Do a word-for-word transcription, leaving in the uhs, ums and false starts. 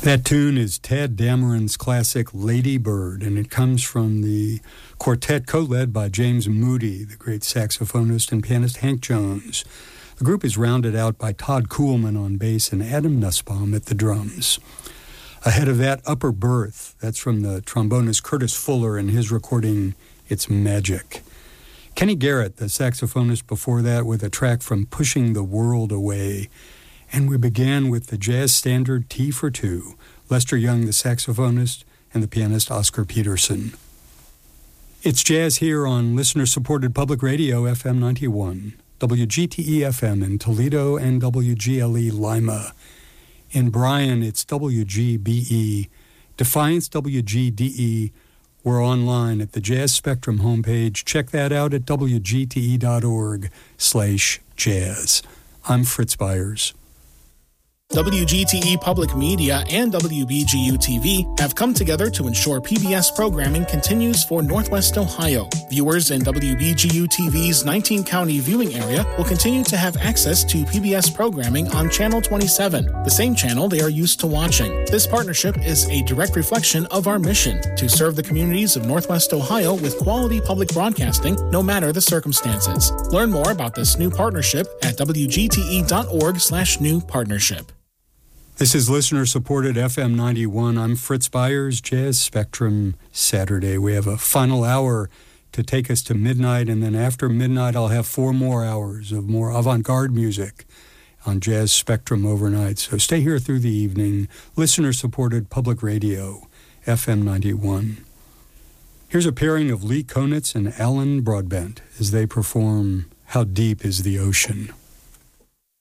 That tune is Tadd Dameron's classic Lady Bird, and it comes from the quartet co-led by James Moody, the great saxophonist and pianist Hank Jones. The group is rounded out by Todd Kuhlman on bass and Adam Nussbaum at the drums. Ahead of that, Upper Berth. That's from the trombonist Curtis Fuller and his recording, It's Magic. Kenny Garrett, the saxophonist before that, with a track from Pushing the World Away. And we began with the jazz standard Tea for Two, Lester Young, the saxophonist, and the pianist Oscar Peterson. It's jazz here on listener-supported public radio, F M ninety-one, W G T E F M in Toledo and W G L E Lima. In Bryan, it's W G B E, Defiance W G D E. We're online at the Jazz Spectrum homepage. Check that out at W G T E dot org slash jazz. I'm Fritz Byers. W G T E Public Media and W B G U T V have come together to ensure P B S programming continues for Northwest Ohio. Viewers in W B G U T V's nineteen-county viewing area will continue to have access to P B S programming on Channel twenty-seven, the same channel they are used to watching. This partnership is a direct reflection of our mission to serve the communities of Northwest Ohio with quality public broadcasting, no matter the circumstances. Learn more about this new partnership at W G T E dot org slash new partnership. This is listener-supported F M ninety-one. I'm Fritz Byers, Jazz Spectrum Saturday. We have a final hour to take us to midnight, and then after midnight I'll have four more hours of more avant-garde music on Jazz Spectrum overnight. So stay here through the evening. Listener-supported public radio, F M ninety-one. Here's a pairing of Lee Konitz and Alan Broadbent as they perform How Deep is the Ocean?